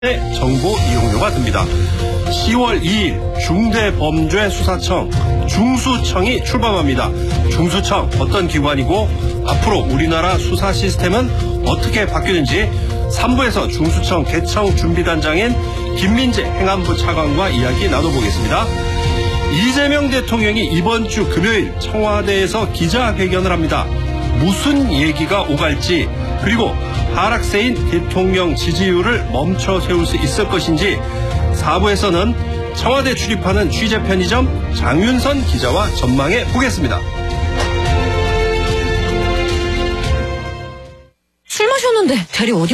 정보 이용료가 듭니다. 10월 2일 중대범죄수사청 중수청이 출범합니다. 중수청 어떤 기관이고 앞으로 우리나라 수사 시스템은 어떻게 바뀌는지 3부에서 중수청 개청 준비단장인 김민재 행안부 차관과 이야기 나눠보겠습니다. 이재명 대통령이 이번 주 금요일 청와대에서 기자회견을 합니다. 무슨 얘기가 오갈지, 그리고 하락세인 대통령 지지율을 멈춰 세울 수 있을 것인지 4부에서는 청와대 출입하는 취재 편의점 장윤선 기자와 전망해 보겠습니다. 술 마셨는데 대리 어디